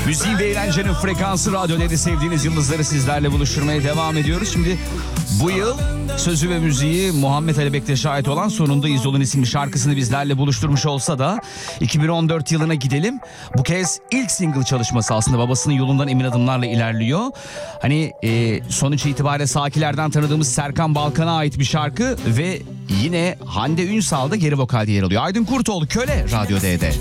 Müziğin ve eğlencenin frekansı radyoda sevdiğiniz yıldızları sizlerle buluşturmaya devam ediyoruz. Şimdi bu yıl sözü ve müziği Muhammed Ali Bektaş'a ait olan Sonundayız Yolun isimli şarkısını bizlerle buluşturmuş olsa da 2014 yılına gidelim. Bu kez ilk single çalışması aslında babasının yolundan emin adımlarla ilerliyor. Hani sonuç itibariyle Sakiler'den tanıdığımız Serkan Balkan'a ait bir şarkı ve yine Hande Ünsal da geri vokalde yer alıyor. Aydın Kurtoğlu, Köle, Radyo D'de.